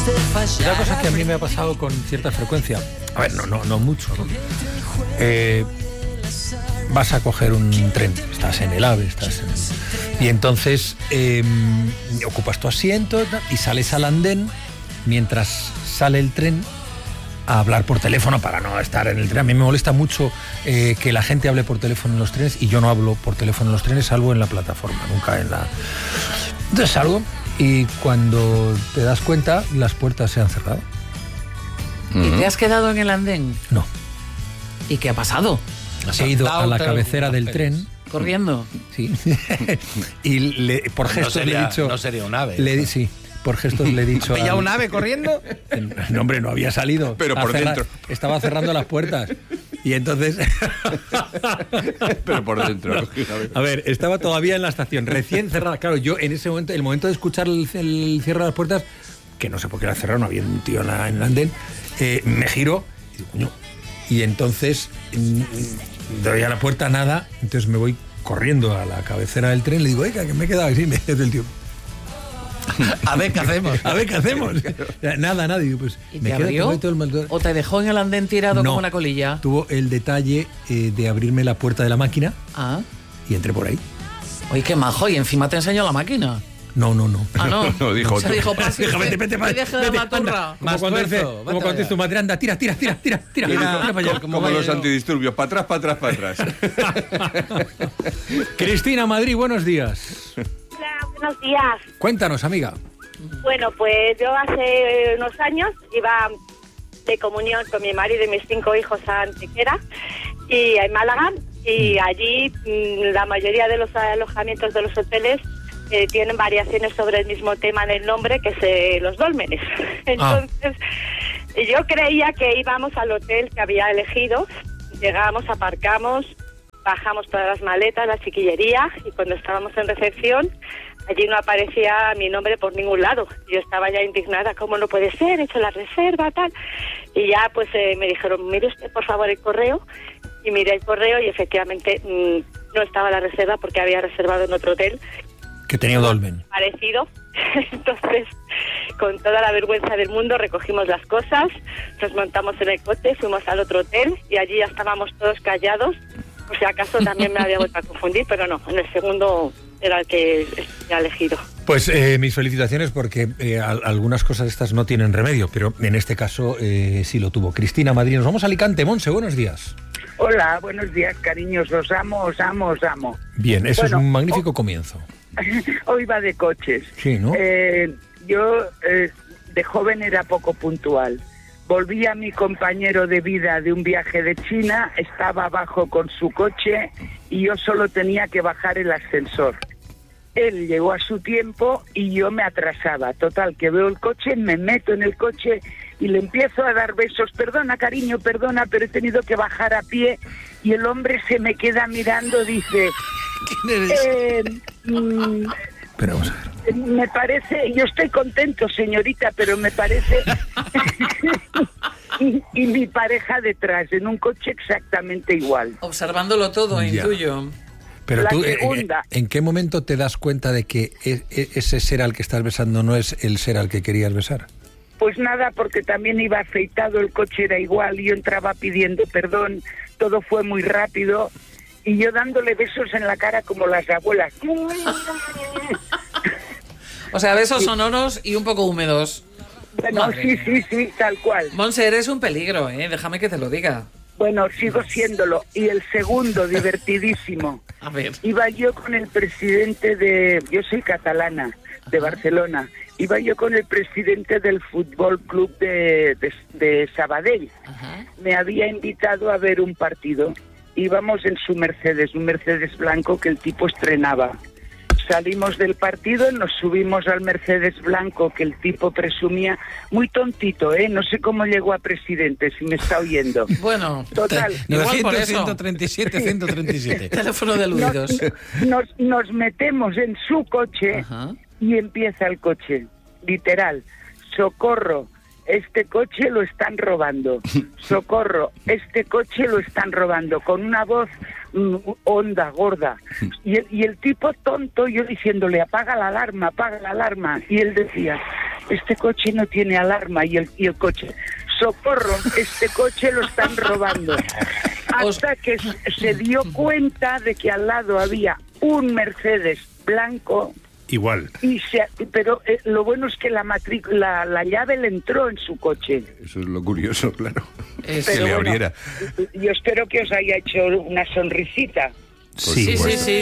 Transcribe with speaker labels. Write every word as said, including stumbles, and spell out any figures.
Speaker 1: Una cosa que a mí me ha pasado con cierta frecuencia, a ver, no, no, no mucho, ¿no? Eh, vas a coger un tren, estás en el AVE, estás en... y entonces eh, ocupas tu asiento y sales al andén mientras sale el tren a hablar por teléfono para no estar en el tren. A mí me molesta mucho eh, que la gente hable por teléfono en los trenes, y yo no hablo por teléfono en los trenes, salvo en la plataforma, nunca en la... Entonces salgo y cuando te das cuenta, las puertas se han cerrado.
Speaker 2: ¿Y te has quedado en el andén?
Speaker 1: No.
Speaker 2: ¿Y qué ha pasado?
Speaker 1: He ido a la cabecera del tren.
Speaker 2: ¿Corriendo?
Speaker 1: Sí. Y le, por gestos no sería, le he dicho...
Speaker 3: No sería un ave.
Speaker 1: Le, sí, por gestos le he dicho...
Speaker 3: ¿Has pillado un ave corriendo?
Speaker 1: No, hombre, no había salido.
Speaker 3: Pero por
Speaker 1: cerrar,
Speaker 3: dentro.
Speaker 1: Estaba cerrando las puertas. Y entonces...
Speaker 3: Pero por dentro.
Speaker 1: A ver, estaba todavía en la estación, recién cerrada. Claro, yo en ese momento, el momento de escuchar el, el cierre de las puertas, que no sé por qué la cerraron, no había un tío en, la, en el andén, eh, me giro y digo, coño. Y entonces mmm, doy a la puerta, nada, entonces me voy corriendo a la cabecera del tren, le digo, oiga, que me he quedado así, me dice el tío.
Speaker 3: A ver qué hacemos.
Speaker 1: A ver qué hacemos. Nada, nada. Digo, pues,
Speaker 2: ¿Y
Speaker 1: me
Speaker 2: te abrió?
Speaker 1: Todo el...
Speaker 2: ¿O te dejó en el andén tirado
Speaker 1: no,
Speaker 2: como una colilla?
Speaker 1: Tuvo el detalle eh, de abrirme la puerta de la máquina.
Speaker 2: Ah.
Speaker 1: Y entré por ahí.
Speaker 2: Oye, qué majo. Y encima te enseñó la máquina.
Speaker 1: No, no, no.
Speaker 2: Ah, no.
Speaker 3: No, dijo
Speaker 2: Se dijo, pase
Speaker 1: Déjame,
Speaker 2: usted,
Speaker 1: vete,
Speaker 2: me
Speaker 1: vete,
Speaker 2: deje de
Speaker 1: vete,
Speaker 2: la maturra.
Speaker 1: anda. Como cuando dice, como cuando dice tu madre, anda, tira, tira, tira, tira, tira, tira, tira para allá.
Speaker 3: Como, como los antidisturbios, para atrás, para atrás, para atrás.
Speaker 1: Cristina Madrid, buenos días.
Speaker 4: Hola, buenos días.
Speaker 1: Cuéntanos, amiga.
Speaker 4: Bueno, pues yo hace unos años iba de comunión con mi marido y mis cinco hijos a Antequera y en Málaga, y allí la mayoría de los alojamientos de los hoteles eh, tienen variaciones sobre el mismo tema en el nombre, que es eh, los dólmenes. Entonces, ah. yo creía que íbamos al hotel que había elegido, llegamos, aparcamos, bajamos todas las maletas, la chiquillería, y cuando estábamos en recepción, allí no aparecía mi nombre por ningún lado. Yo estaba ya indignada, ¿cómo no puede ser? He hecho la reserva, tal. Y ya pues eh, me dijeron, mire usted por favor el correo. Y miré el correo y efectivamente mmm, no estaba la reserva porque había reservado en otro hotel.
Speaker 1: Que tenía un dolmen.
Speaker 4: Parecido. Entonces, con toda la vergüenza del mundo, recogimos las cosas, nos montamos en el coche, fuimos al otro hotel y allí ya estábamos todos callados. Por si acaso también me había vuelto a confundir, pero no, en el segundo era el que había elegido.
Speaker 1: Pues eh, mis felicitaciones, porque eh, a, algunas cosas estas no tienen remedio, pero en este caso eh, sí lo tuvo. Cristina Madrid, nos vamos a Alicante. Monse, buenos días.
Speaker 5: Hola, buenos días, cariños, os amo, os amo, os amo.
Speaker 1: Bien, eso
Speaker 5: bueno,
Speaker 1: es un magnífico
Speaker 5: oh,
Speaker 1: comienzo.
Speaker 5: Hoy va de coches.
Speaker 1: Sí, ¿no?
Speaker 5: Eh, yo eh, de joven era poco puntual. Volví a mi compañero de vida de un viaje de China, estaba abajo con su coche y yo solo tenía que bajar el ascensor. Él llegó a su tiempo y yo me atrasaba. Total, que veo el coche, me meto en el coche y le empiezo a dar besos. Perdona, cariño, perdona, pero he tenido que bajar a pie. Y el hombre se me queda mirando, dice...
Speaker 1: ¿Quién eres?
Speaker 5: Eh, mmm,
Speaker 1: pero vamos a ver.
Speaker 5: Me parece... Yo estoy contento, señorita, pero me parece... y, y mi pareja detrás, en un coche exactamente igual.
Speaker 2: Observándolo todo,
Speaker 1: Ya.
Speaker 2: intuyo.
Speaker 1: Pero
Speaker 5: La
Speaker 1: tú,
Speaker 5: segunda.
Speaker 1: ¿en, ¿en qué momento te das cuenta de que e, e, ese ser al que estás besando no es el ser al que querías besar?
Speaker 5: Pues nada, porque también iba afeitado, el coche era igual, yo entraba pidiendo perdón, todo fue muy rápido y yo dándole besos en la cara como las abuelas.
Speaker 2: O sea, besos sonoros y un poco húmedos.
Speaker 5: Bueno,
Speaker 2: Madre
Speaker 5: sí,
Speaker 2: mía.
Speaker 5: sí, sí, tal cual.
Speaker 2: Monse, eres un peligro, ¿eh? Déjame que te lo diga.
Speaker 5: Bueno, sigo siéndolo. Y el segundo, divertidísimo.
Speaker 2: A ver.
Speaker 5: Iba yo con el presidente de... Yo soy catalana, de Barcelona. Iba yo con el presidente del Fútbol Club de, de, de Sabadell.
Speaker 2: Ajá.
Speaker 5: Me había invitado a ver un partido. Íbamos en su Mercedes, un Mercedes blanco que el tipo estrenaba. Salimos del partido, nos subimos al Mercedes blanco que el tipo presumía. Muy tontito, ¿eh? No sé cómo llegó a presidente, si me está oyendo.
Speaker 2: Bueno,
Speaker 5: Total.
Speaker 2: Igual por eso.
Speaker 3: ciento treinta y siete, ciento treinta y siete.
Speaker 2: teléfono de Luidos.
Speaker 5: Nos, nos metemos en su coche.
Speaker 2: Ajá.
Speaker 5: Y empieza el coche, literal. Socorro, este coche lo están robando. Socorro, este coche lo están robando. Con una voz mm, honda, gorda. Y el, y el tipo tonto, yo diciéndole, apaga la alarma, apaga la alarma. Y él decía, este coche no tiene alarma, y el, y el coche, socorro, este coche lo están robando. Hasta que se dio cuenta de que al lado había un Mercedes blanco.
Speaker 6: Igual.
Speaker 5: Y se, pero eh, lo bueno es que la, matric, la, la llave le entró en su coche.
Speaker 3: Eso es lo curioso, claro.
Speaker 2: Es-
Speaker 3: que
Speaker 5: Pero
Speaker 3: le
Speaker 5: bueno,
Speaker 3: abriera.
Speaker 5: yo espero que os haya hecho una sonrisita.
Speaker 2: Sí, sí, sí.